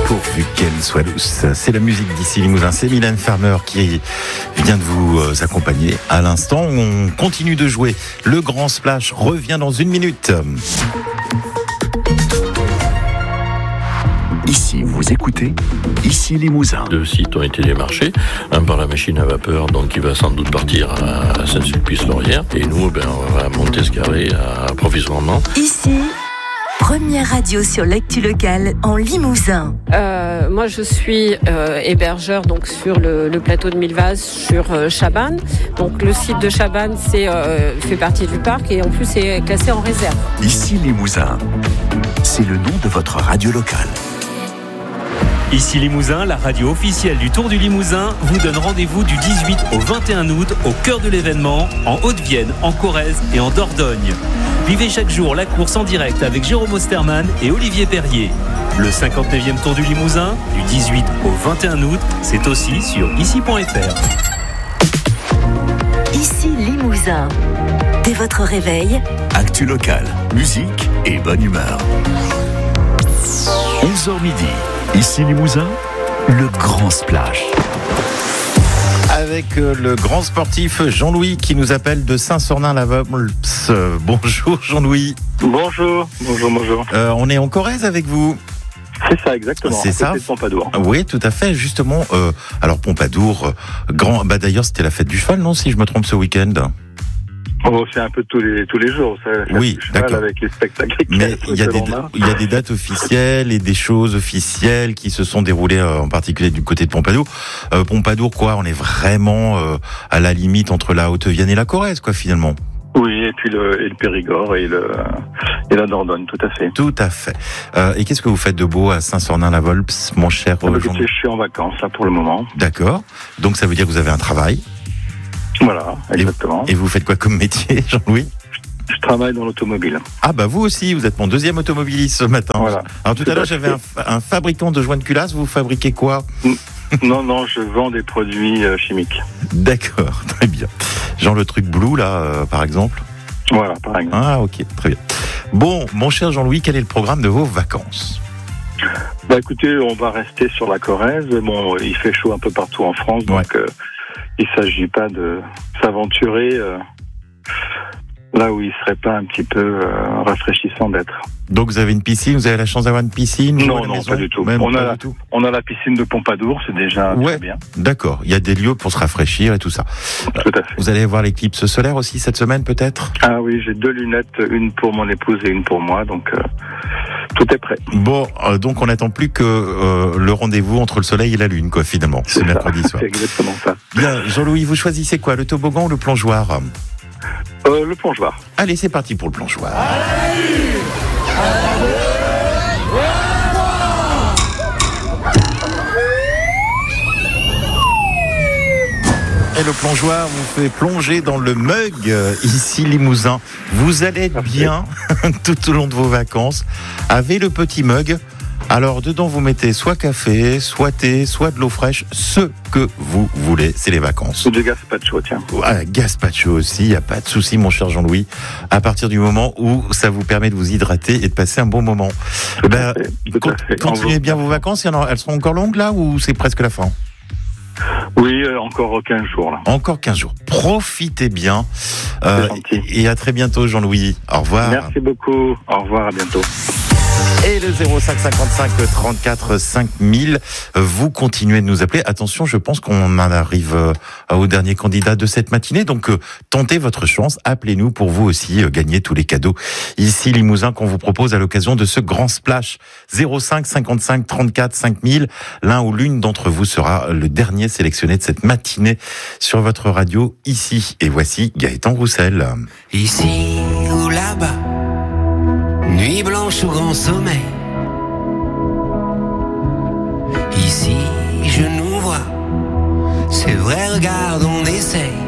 Pourvu qu'elle soit douce. C'est la musique d'ici Limousin. C'est Mylène Farmer qui vient de vous accompagner à l'instant. On continue de jouer. Le Grand Splash revient dans 1 minute. Ici, vous écoutez Ici Limousin. 2 sites ont été démarchés, un par la machine à vapeur, donc qui va sans doute partir à Saint-Sulpice-Laurière, et nous, on va à Montescarré à provisoirement. Ici, première radio sur l'actu locale en Limousin. Moi, je suis hébergeur donc sur le plateau de Milvaz, sur Chabannes. Donc le site de Chabannes fait partie du parc et en plus c'est classé en réserve. Ici Limousin, c'est le nom de votre radio locale. Ici Limousin, la radio officielle du Tour du Limousin vous donne rendez-vous du 18 au 21 août au cœur de l'événement, en Haute-Vienne, en Corrèze et en Dordogne. Vivez chaque jour la course en direct avec Jérôme Osterman et Olivier Perrier. Le 59e Tour du Limousin, du 18 au 21 août, c'est aussi sur ici.fr. Ici Limousin. Dès votre réveil, Actu locale, musique et bonne humeur. 11h midi. Ici Limousin, le Grand Splash. Avec le grand sportif Jean-Louis qui nous appelle de Saint-Sornin-la-Volps. Bonjour Jean-Louis. Bonjour. On est en Corrèze avec vous. C'est ça, exactement. C'est ça. C'est Pompadour. Oui, tout à fait. Justement, alors Pompadour, d'ailleurs c'était la fête du cheval, non, si je me trompe, ce week-end. Oh, c'est un peu tous les jours. Ça, oui, d'accord. Avec les spectacles. Mais il y a des dates officielles et des choses officielles qui se sont déroulées en particulier du côté de Pompadour. Pompadour, quoi, on est vraiment à la limite entre la Haute-Vienne et la Corrèze, quoi, finalement. Oui, et puis le Périgord et la Dordogne, tout à fait. Tout à fait. Et qu'est-ce que vous faites de beau à Saint-Sornin-la-Volps, mon cher Jean-Louis ? Je suis en vacances, là, pour le moment. D'accord. Donc ça veut dire que vous avez un travail. Voilà, exactement. Et vous faites quoi comme métier, Jean-Louis ? Je travaille dans l'automobile. Ah bah vous aussi, vous êtes mon deuxième automobiliste ce matin. Voilà. Alors tout à l'heure, j'avais un fabricant de joints de culasse. Vous fabriquez quoi ? Non, je vends des produits chimiques. D'accord, très bien. Genre le truc Blue, là, par exemple ? Voilà, par exemple. Ah ok, très bien. Bon, mon cher Jean-Louis, quel est le programme de vos vacances ? Bah écoutez, on va rester sur la Corrèze. Bon, il fait chaud un peu partout en France, donc... Ouais. Il ne s'agit pas de s'aventurer là où il ne serait pas un petit peu rafraîchissant d'être. Donc vous avez une piscine, vous avez la chance d'avoir une piscine ? Non, pas du tout. On a la piscine de Pompadour, c'est déjà très bien. D'accord, il y a des lieux pour se rafraîchir et tout ça. Tout à fait. Vous allez voir l'éclipse solaire aussi cette semaine peut-être ? Ah oui, j'ai 2 lunettes, une pour mon épouse et une pour moi, donc tout est prêt. Bon, donc on n'attend plus que le rendez-vous entre le soleil et la lune, quoi, finalement, ce mercredi soir. C'est exactement ça. Bien, Jean-Louis, vous choisissez quoi, le toboggan ou le plongeoir ? Le plongeoir. Allez, c'est parti pour le plongeoir. Et le plongeoir vous fait plonger dans le mug ici Limousin. Vous allez être bien tout au long de vos vacances. Avec le petit mug. Alors dedans vous mettez soit café, soit thé, soit de l'eau fraîche, ce que vous voulez, c'est les vacances. Ou du gazpacho, tiens. Ah, gazpacho aussi, il n'y a pas de souci mon cher Jean-Louis, à partir du moment où ça vous permet de vous hydrater et de passer un bon moment. Tout à fait. Continuez bien vos vacances, elles seront encore longues là ou c'est presque la fin ? Oui, encore 15 jours là. Encore 15 jours. Profitez bien. C'est gentil. Et à très bientôt Jean-Louis. Au revoir. Merci beaucoup. Au revoir, à bientôt. Et le 05 55 34 5000, vous continuez de nous appeler. Attention, je pense qu'on en arrive au dernier candidat de cette matinée. Donc, tentez votre chance. Appelez-nous pour vous aussi gagner tous les cadeaux. Ici, Limousin, qu'on vous propose à l'occasion de ce grand splash. 05 55 34 5000. L'un ou l'une d'entre vous sera le dernier sélectionné de cette matinée sur votre radio ici. Et voici Gaëtan Roussel. Ici ou là-bas, nuit blanche ou grand sommeil. Ici, je nous vois. C'est vrai, regarde, on essaye.